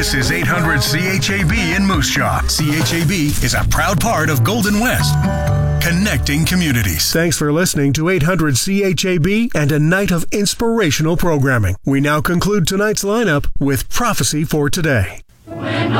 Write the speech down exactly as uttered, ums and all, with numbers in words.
This is eight hundred C H A B in Moose Jaw. C H A B is a proud part of Golden West, connecting communities. Thanks for listening to eight hundred C H A B and a night of inspirational programming. We now conclude tonight's lineup with Prophecy for Today. When